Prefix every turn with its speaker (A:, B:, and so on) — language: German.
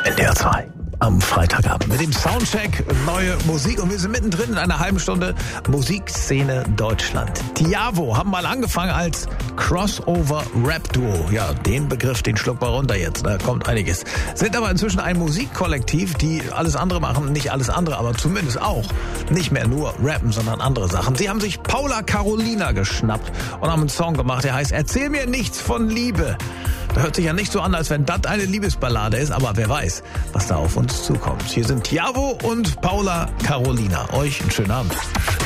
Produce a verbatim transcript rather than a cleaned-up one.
A: N D R zwei. Am Freitagabend mit dem Soundcheck neue Musik und wir sind mittendrin in einer halben Stunde Musikszene Deutschland. Tiavo haben mal angefangen als Crossover-Rap-Duo. Ja, den Begriff, den schluckt man runter jetzt, da kommt einiges. Sind aber inzwischen ein Musikkollektiv, die alles andere machen, nicht alles andere, aber zumindest auch nicht mehr nur rappen, sondern andere Sachen. Sie haben sich Paula Carolina geschnappt und haben einen Song gemacht, der heißt Erzähl mir nichts von Liebe. Da hört sich ja nicht so an, als wenn das eine Liebesballade ist, aber wer weiß, was da auf uns zukommt. Hier sind Tiavo und Paula Carolina. Euch einen schönen Abend.